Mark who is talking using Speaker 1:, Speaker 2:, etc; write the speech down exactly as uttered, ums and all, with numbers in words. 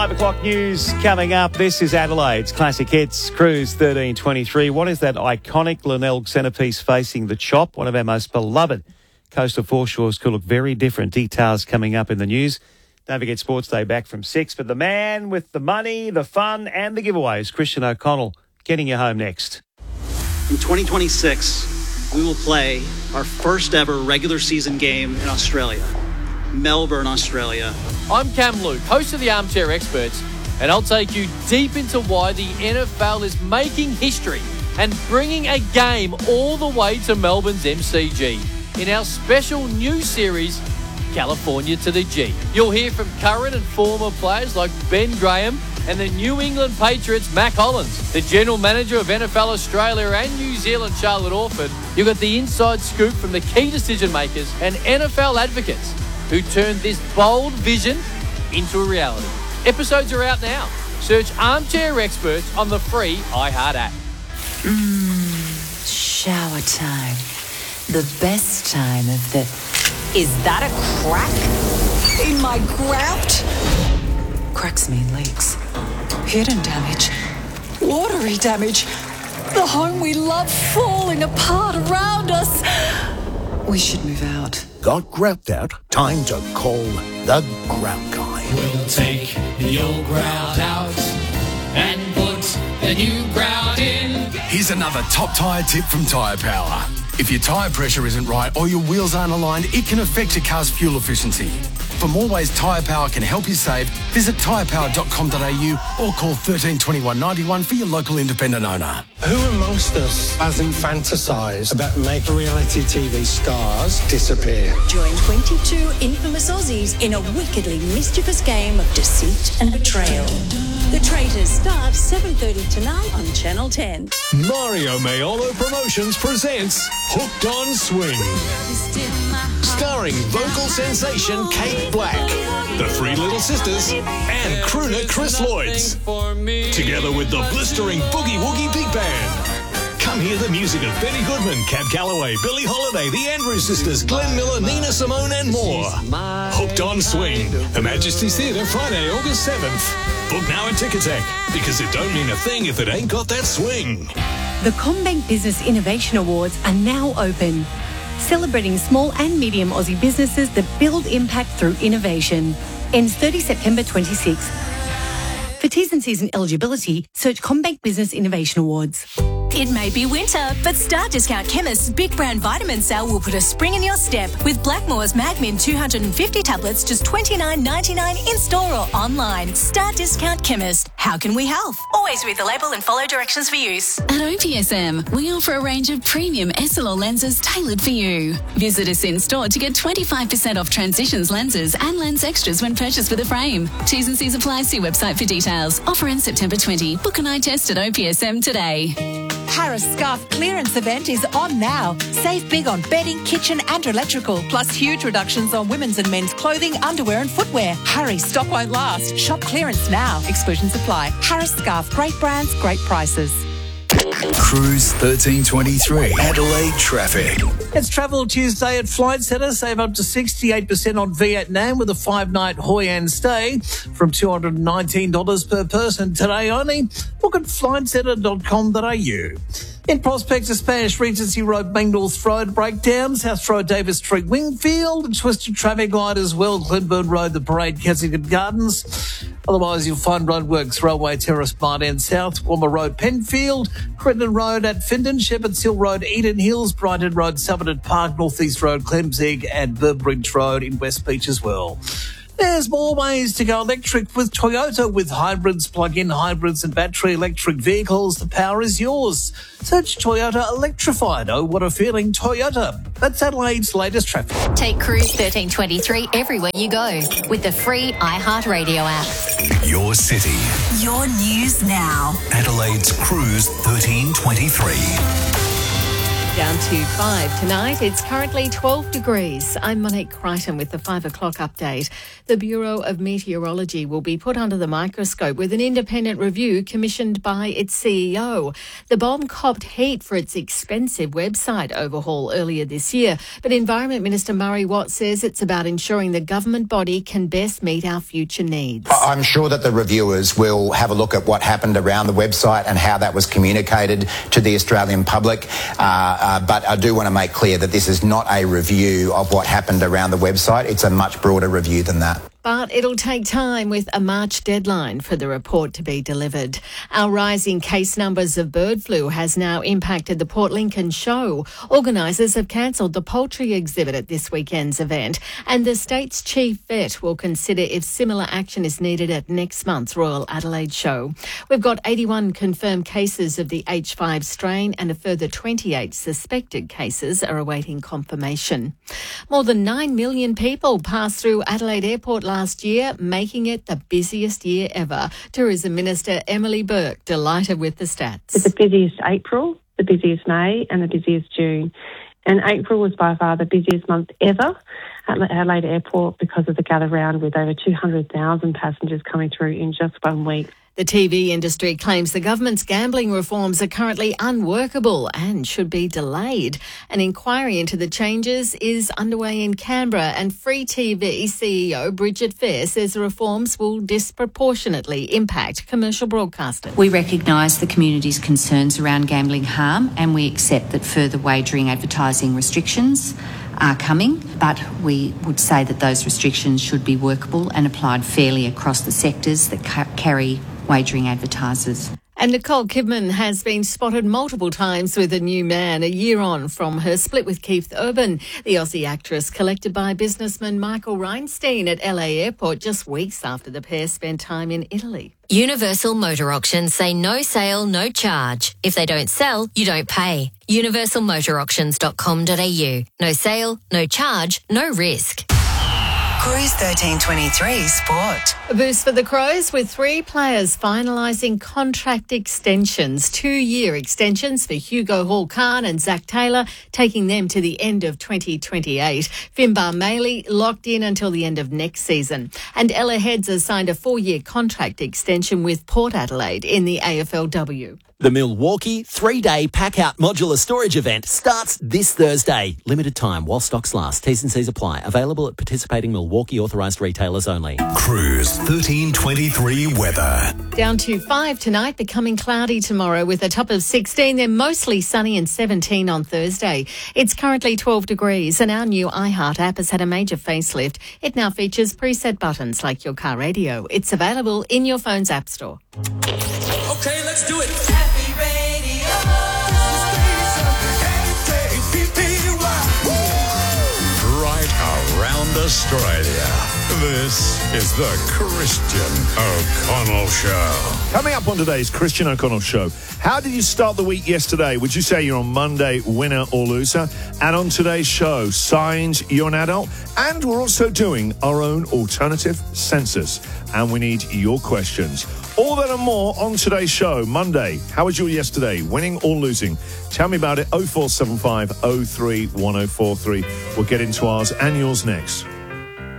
Speaker 1: Five o'clock news coming up. This is Adelaide's Classic Hits Cruise thirteen twenty-three. What is that iconic Linnell centrepiece facing the chop? One of our most beloved coastal foreshores could look very different. Details coming up in the news. Don't forget Sports Day back from six. But the man with the money, the fun and the giveaways, Christian O'Connell, getting you home next.
Speaker 2: In twenty twenty-six, we will play our first ever regular season game in Australia. Melbourne, Australia.
Speaker 3: I'm Cam Luke, host of the Armchair Experts, and I'll take you deep into why the N F L is making history and bringing a game all the way to Melbourne's M C G in our special new series, California to the G. You'll hear from current and former players like Ben Graham and the New England Patriots' Mac Hollins, the General Manager of N F L Australia and New Zealand, Charlotte Orford. You've got the inside scoop from the key decision makers and N F L advocates who turned this bold vision into a reality. Episodes are out now. Search Armchair Experts on the free iHeart app.
Speaker 4: Mmm, shower time. The best time of the... Is that a crack in my grout? Cracks mean leaks. Hidden damage. Watery damage. The home we love falling apart around us. We should move out.
Speaker 5: Got grout out? Time to call the Grout Guy.
Speaker 6: We'll take the old grout out and put the new grout in.
Speaker 7: Here's another top tyre tip from Tyre Power. If your tyre pressure isn't right or your wheels aren't aligned, it can affect your car's fuel efficiency. For more ways Tyre Power can help you save, visit tyre power dot com dot a u or call thirteen twenty-one ninety-one for your local independent owner.
Speaker 8: Who amongst us hasn't fantasised about making reality T V stars disappear?
Speaker 9: Join twenty-two infamous Aussies in a wickedly mischievous game of deceit and betrayal. The Traitors starts seven thirty tonight on Channel ten.
Speaker 10: Mario Maiolo Promotions presents Hooked on Swing. Starring vocal sensation Kate Black, the Three Little Sisters, and crooner Chris Lloyds. Together with the blistering Boogie Woogie Big Band. Come hear the music of Benny Goodman, Cab Calloway, Billie Holiday, the Andrews Sisters, Glenn Miller, Nina Simone and more. Hooked on Swing. Her Majesty's Theatre, Friday, August seventh. Book now at Ticketek, because it don't mean a thing if it ain't got that swing.
Speaker 11: The CommBank Business Innovation Awards are now open, celebrating small and medium Aussie businesses that build impact through innovation. Ends thirtieth September twenty-sixth. For T's and C's and eligibility, search CommBank Business Innovation Awards.
Speaker 12: It may be winter, but Star Discount Chemist's Big Brand Vitamin Sale will put a spring in your step with Blackmore's Magmin two hundred fifty tablets just twenty-nine ninety-nine in store or online. Star Discount Chemist. How can we help? Always read the label and follow directions for use.
Speaker 13: At O P S M, we offer a range of premium S L R lenses tailored for you. Visit us in store to get twenty-five percent off Transitions lenses and lens extras when purchased with a frame. T's and C's apply. See website for details. Offer ends September twentieth. Book an eye test at O P S M today.
Speaker 14: Harris Scarf clearance event is on now. Save big on bedding, kitchen and electrical, plus huge reductions on women's and men's clothing, underwear and footwear. Hurry, stock won't last. Shop clearance now. Exclusions apply. Harris Scarf, great brands, great prices.
Speaker 7: Cruise thirteen twenty-three. Adelaide traffic.
Speaker 15: It's Travel Tuesday at Flight Centre. Save up to sixty-eight percent on Vietnam with a five-night Hoi An stay from two hundred nineteen dollars per person today only. Book at flight centre dot com dot a u. In Prospector, Spanish Regency Road, Bank North Road breakdown, South Road, Davis Street, Wingfield, and twisted traffic light as well, Glenburn Road, The Parade, Kensington Gardens. Otherwise, you'll find roadworks, Railway Terrace, Mart End South, Walmer Road, Penfield, Crittenden Road at Findon, Shepherd's Hill Road, Eden Hills, Brighton Road, Somerton Park, North East Road, Clemzig, and Burbridge Road in West Beach as well. There's more ways to go electric with Toyota. With hybrids, plug-in hybrids and battery electric vehicles, the power is yours. Search Toyota Electrified. Oh, what a feeling, Toyota. That's Adelaide's latest traffic.
Speaker 12: Take Cruise thirteen twenty-three everywhere you go with the free iHeartRadio app.
Speaker 7: Your city.
Speaker 12: Your news now.
Speaker 7: Adelaide's Cruise thirteen twenty-three.
Speaker 16: Down to five tonight. It's currently twelve degrees. I'm Monique Crichton with the five o'clock update. The Bureau of Meteorology will be put under the microscope with an independent review commissioned by its C E O. The bomb copped heat for its expensive website overhaul earlier this year, but Environment Minister Murray Watt says it's about ensuring the government body can best meet our future needs.
Speaker 17: I'm sure that the reviewers will have a look at what happened around the website and how that was communicated to the Australian public. Uh, uh, but I do want to make clear that this is not a review of what happened around the website. It's a much broader review than that.
Speaker 16: But it'll take time with a March deadline for the report to be delivered. Our rising case numbers of bird flu has now impacted the Port Lincoln show. Organisers have cancelled the poultry exhibit at this weekend's event, and the state's chief vet will consider if similar action is needed at next month's Royal Adelaide show. We've got eighty-one confirmed cases of the H five strain, and a further twenty-eight suspected cases are awaiting confirmation. More than nine million people passed through Adelaide Airport last year, making it the busiest year ever. Tourism Minister Emily Burke delighted with the stats.
Speaker 18: It's the busiest April, the busiest May and the busiest June. And April was by far the busiest month ever at Adelaide Airport because of the gather round with over two hundred thousand passengers coming through in just one week.
Speaker 16: The T V industry claims the government's gambling reforms are currently unworkable and should be delayed. An inquiry into the changes is underway in Canberra, and Free T V C E O Bridget Fair says the reforms will disproportionately impact commercial broadcasters.
Speaker 19: We recognise the community's concerns around gambling harm, and we accept that further wagering advertising restrictions are coming, but we would say that those restrictions should be workable and applied fairly across the sectors that ca- carry wagering advertisers.
Speaker 16: And Nicole Kidman has been spotted multiple times with a new man a year on from her split with Keith Urban. The Aussie actress collected by businessman Michael Reinstein at L A Airport just weeks after the pair spent time in Italy.
Speaker 20: Universal Motor Auctions say no sale, no charge. If they don't sell, you don't pay. universal motor auctions dot com dot a u. No sale, no charge, no risk.
Speaker 21: Cruise thirteen twenty-three Sport.
Speaker 16: A boost for the Crows with three players finalising contract extensions. Two-year extensions for Hugo Hall-Khan and Zach Taylor, taking them to the end of twenty twenty-eight. Finbar Maley locked in until the end of next season. And Ella Heads has signed a four-year contract extension with Port Adelaide in the A F L W.
Speaker 22: The Milwaukee three-day pack-out modular storage event starts this Thursday. Limited time while stocks last. T's and C's apply. Available at participating Milwaukee authorised retailers only.
Speaker 10: Cruise thirteen twenty-three weather.
Speaker 16: Down to five tonight, becoming cloudy tomorrow with a top of sixteen. Then mostly sunny and seventeen on Thursday. It's currently twelve degrees, and our new iHeart app has had a major facelift. It now features preset buttons like your car radio. It's available in your phone's app store.
Speaker 6: Okay, let's do it.
Speaker 10: Happy Radio. Right around Australia. This is the Christian O'Connell Show.
Speaker 23: Coming up on today's Christian O'Connell Show, how did you start the week yesterday? Would you say you're on Monday winner or loser? And on today's show, signs you're an adult. And we're also doing our own alternative census. And we need your questions. All that and more on today's show, Monday. How was your yesterday, winning or losing? Tell me about it, oh four seven five oh three one oh four three. We'll get into ours and yours next.